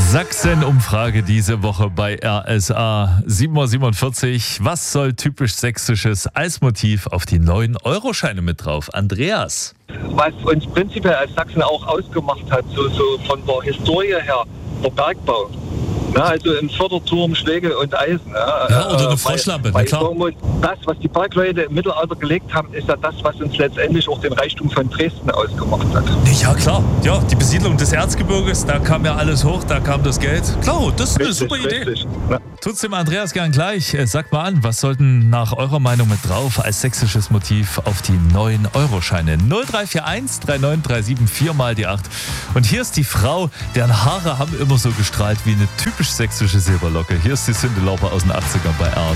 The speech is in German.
Sachsen-Umfrage diese Woche bei RSA. 7.47 Uhr. Was soll typisch Sächsisches als Motiv auf die neuen Euroscheine mit drauf? Andreas. Was uns prinzipiell als Sachsen auch ausgemacht hat, so von der Historie her, der Bergbau. Ja, also im Förderturm, Schlägel und Eisen. Ja, oder eine Froschlampe, na klar. Das, was die Bergleute im Mittelalter gelegt haben, ist ja das, was uns letztendlich auch den Reichtum von Dresden ausgemacht hat. Ja, klar. Ja, die Besiedlung des Erzgebirges, da kam ja alles hoch, da kam das Geld. Klar, das ist eine super Idee. Ja. Tut's dem Andreas gern gleich. Sagt mal an, was sollten nach eurer Meinung mit drauf als sächsisches Motiv auf die neuen Euroscheine? 0341 3937 4 mal die 8. Und hier ist die Frau, deren Haare haben immer so gestrahlt wie eine typisch sächsische Silberlocke. Hier ist die Cyndi Lauper aus den 80ern bei RSA.